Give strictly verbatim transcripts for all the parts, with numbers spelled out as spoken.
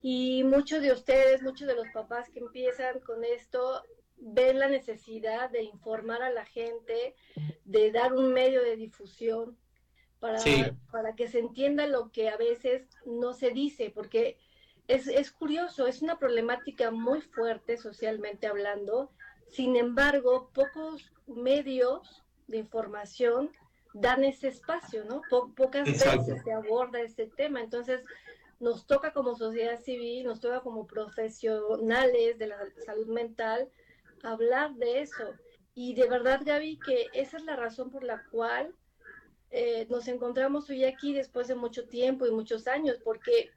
Y muchos de ustedes, muchos de los papás que empiezan con esto, ven la necesidad de informar a la gente, de dar un medio de difusión para, Sí, para que se entienda lo que a veces no se dice, porque es, es curioso, es una problemática muy fuerte socialmente hablando. Sin embargo, pocos medios de información dan ese espacio, ¿no? Po pocas exacto. veces se aborda ese tema. Entonces, nos toca como sociedad civil, nos toca como profesionales de la salud mental hablar de eso. Y de verdad, Gaby, que esa es la razón por la cual eh, nos encontramos hoy aquí después de mucho tiempo y muchos años, porque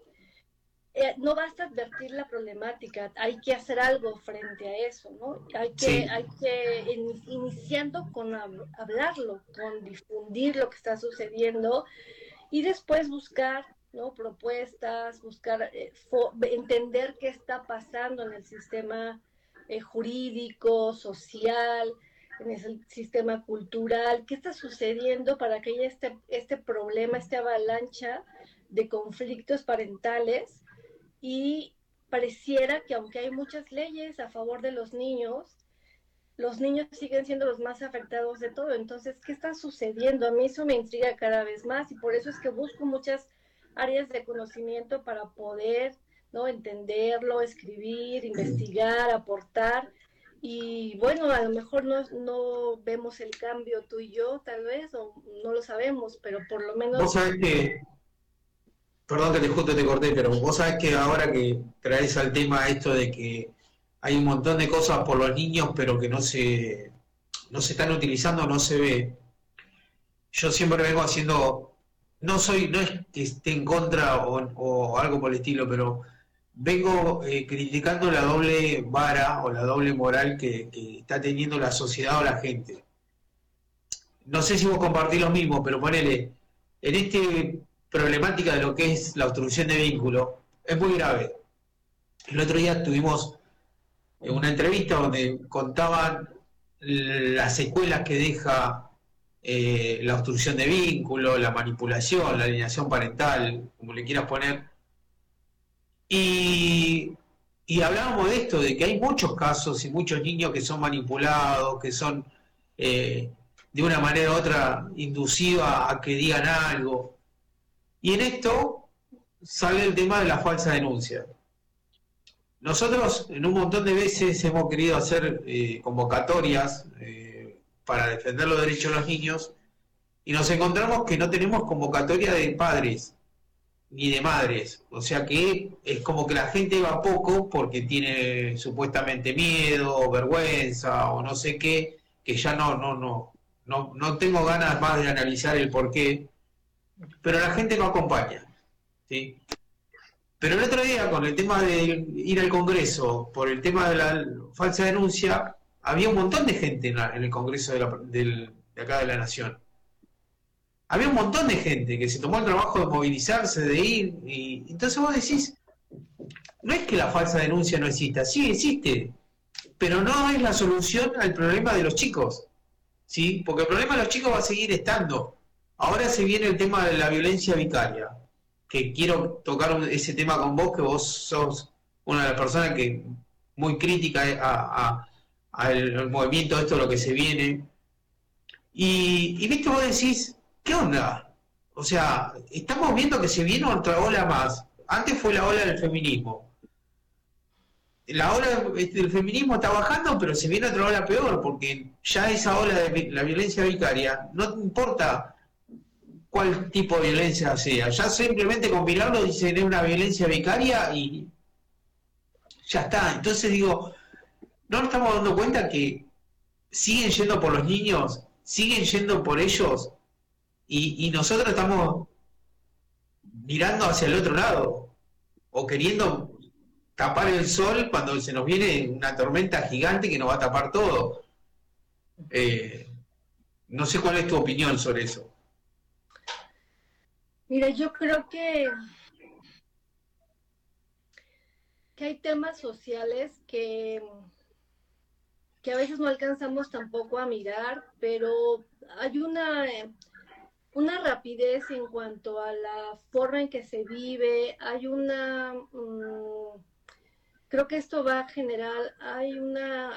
eh, no basta advertir la problemática, hay que hacer algo frente a eso, ¿no? Hay que, Sí, hay que in, iniciando con hab hablarlo, con difundir lo que está sucediendo y después buscar, ¿no? Propuestas, buscar, eh, entender qué está pasando en el sistema eh, jurídico, social, en el sistema cultural, qué está sucediendo para que haya este, este problema, esta avalancha de conflictos parentales y pareciera que aunque hay muchas leyes a favor de los niños, los niños siguen siendo los más afectados de todo. Entonces, ¿qué está sucediendo? A mí eso me intriga cada vez más y por eso es que busco muchas áreas de conocimiento para poder, ¿no? Entenderlo, escribir, investigar, aportar. Y bueno, a lo mejor no, no vemos el cambio tú y yo, tal vez, o no lo sabemos, pero por lo vos menos sabés que, perdón que te justo te corté, pero vos sabés que ahora que traes al tema esto de que hay un montón de cosas por los niños, pero que no se, no se están utilizando, no se ve. Yo siempre vengo haciendo, no soy, no es que esté en contra o, o algo por el estilo, pero vengo eh, criticando la doble vara o la doble moral que, que está teniendo la sociedad o la gente. No sé si vos compartís lo mismo, pero ponele, en este problemática de lo que es la obstrucción de vínculo, es muy grave. El otro día tuvimos una entrevista donde contaban las secuelas que deja eh, la obstrucción de vínculo, la manipulación, la alienación parental, como le quieras poner. Y, y hablábamos de esto, de que hay muchos casos y muchos niños que son manipulados, que son eh, de una manera u otra inducidos a que digan algo. Y en esto sale el tema de la falsa denuncia. Nosotros en un montón de veces hemos querido hacer eh, convocatorias eh, para defender los derechos de los niños y nos encontramos que no tenemos convocatoria de padres ni de madres. O sea que es como que la gente va poco porque tiene supuestamente miedo, vergüenza o no sé qué, que ya no, no, no, no, no tengo ganas más de analizar el por qué, pero la gente no acompaña. ¿Sí? Pero el otro día, con el tema de ir al Congreso, por el tema de la falsa denuncia, había un montón de gente en, la- en el Congreso de, la- del- de acá de la Nación. Había un montón de gente que se tomó el trabajo de movilizarse, de ir, y entonces vos decís, no es que la falsa denuncia no exista, sí existe, pero no es la solución al problema de los chicos, ¿sí? Porque el problema de los chicos va a seguir estando. Ahora se viene el tema de la violencia vicaria, que quiero tocar ese tema con vos, que vos sos una de las personas que muy crítica a, a- al, al movimiento de esto, lo que se viene. Y, y viste, vos decís, ¿qué onda? O sea, estamos viendo que se viene otra ola más. Antes fue la ola del feminismo. La ola del feminismo está bajando, pero se viene otra ola peor, porque ya esa ola de la violencia vicaria, no importa cuál tipo de violencia sea, ya simplemente con mirarlo dicen es una violencia vicaria y ya está. Entonces digo, no nos estamos dando cuenta que siguen yendo por los niños, siguen yendo por ellos y, y nosotros estamos mirando hacia el otro lado o queriendo tapar el sol cuando se nos viene una tormenta gigante que nos va a tapar todo. Eh, no sé cuál es tu opinión sobre eso. mira, yo creo que, que hay temas sociales que, que a veces no alcanzamos tampoco a mirar, pero hay una, eh, una rapidez en cuanto a la forma en que se vive, hay una, mmm, creo que esto va a generar, hay una